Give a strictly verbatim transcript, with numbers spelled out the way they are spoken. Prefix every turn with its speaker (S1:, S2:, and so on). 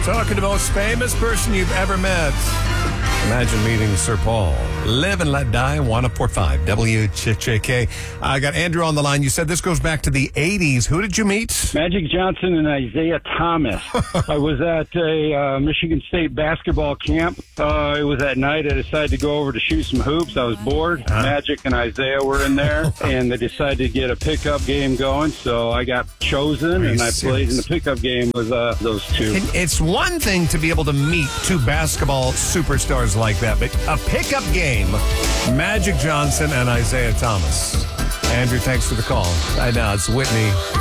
S1: Talking to the most famous person you've ever met. Imagine meeting Sir Paul. Live and let die, one oh four point five W J J K. I got Andrew on the line. You said this goes back to the eighties. Who did you meet?
S2: Magic Johnson and Isaiah Thomas. I was at a uh, Michigan State basketball camp. Uh, it was at night. I decided to go over to shoot some hoops. I was bored.
S1: Huh?
S2: Magic and Isaiah were in there, and they decided to get a pickup game going, so I got chosen, and I
S1: serious?
S2: played in the pickup game with uh, those two.
S1: And it's one thing to be able to meet two basketball superstars like that, but a pickup game, Magic Johnson and Isaiah Thomas. Andrew, thanks for the call. I know, it's Whitney.